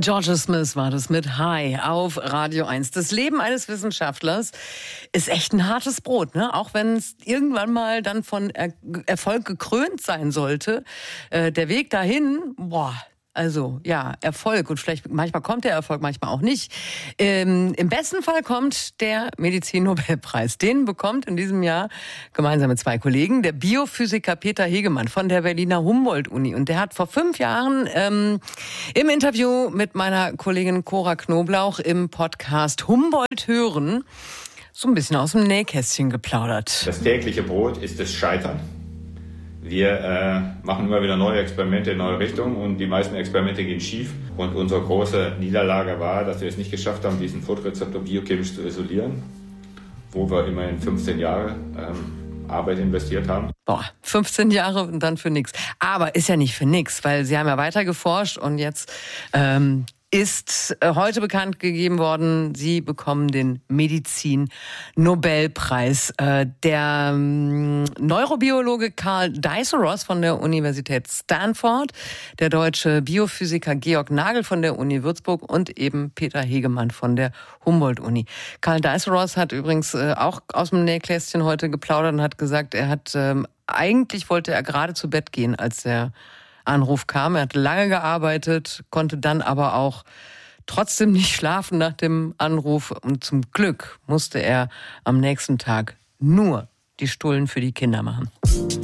Georgia Smith war das mit Hi auf Radio 1. Das Leben eines Wissenschaftlers ist echt ein hartes Brot, ne? Auch wenn es irgendwann mal dann von Erfolg gekrönt sein sollte. Der Weg dahin, also ja, Erfolg, und vielleicht manchmal kommt der Erfolg, manchmal auch nicht. Im besten Fall kommt der Medizin-Nobelpreis. Den bekommt in diesem Jahr gemeinsam mit zwei Kollegen der Biophysiker Peter Hegemann von der Berliner Humboldt-Uni. Und der hat vor 5 Jahren im Interview mit meiner Kollegin Cora Knoblauch im Podcast Humboldt hören so ein bisschen aus dem Nähkästchen geplaudert. Das tägliche Brot ist das Scheitern. Wir machen immer wieder neue Experimente in neue Richtungen und die meisten Experimente gehen schief. Und unsere große Niederlage war, dass wir es nicht geschafft haben, diesen Fotorezeptor biochemisch zu isolieren, wo wir immerhin 15 Jahre Arbeit investiert haben. 15 Jahre und dann für nichts. Aber ist ja nicht für nichts, weil Sie haben ja weiter geforscht und jetzt ist heute bekannt gegeben worden, Sie bekommen den Medizin-Nobelpreis. Der Neurobiologe Karl Diceros von der Universität Stanford, der deutsche Biophysiker Georg Nagel von der Uni Würzburg und eben Peter Hegemann von der Humboldt-Uni. Karl Diceros hat übrigens auch aus dem Nähkästchen heute geplaudert und hat gesagt, eigentlich wollte er gerade zu Bett gehen, als der Anruf kam. Er hat lange gearbeitet, konnte dann aber auch trotzdem nicht schlafen nach dem Anruf. Und zum Glück musste er am nächsten Tag nur die Stullen für die Kinder machen.